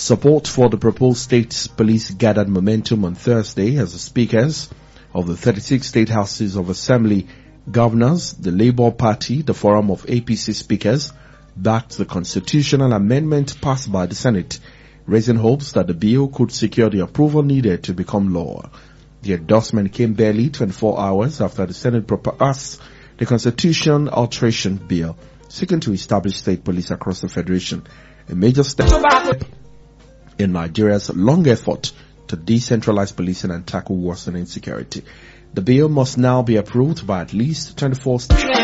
Support for the proposed state police gathered momentum on Thursday as the speakers of the 36 state houses of assembly, governors, the Labour Party, the Forum of APC speakers, backed the constitutional amendment passed by the Senate, raising hopes that the bill could secure the approval needed to become law. The endorsement came barely 24 hours after the Senate passed the Constitution Alteration Bill, seeking to establish state police across the Federation, a major step in Nigeria's long effort to decentralize policing and tackle worsening insecurity. The bill must now be approved by at least 24 states.